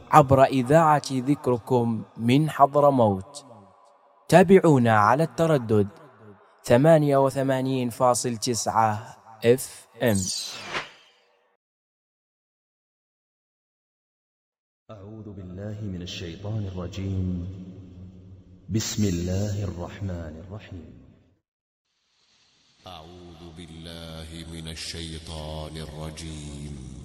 عبر إذاعة ذكركم من حضرموت. تابعونا على التردد 88.9 FM. أعوذ بالله من الشيطان الرجيم. بسم الله الرحمن الرحيم. أعوذ بالله من الشيطان الرجيم.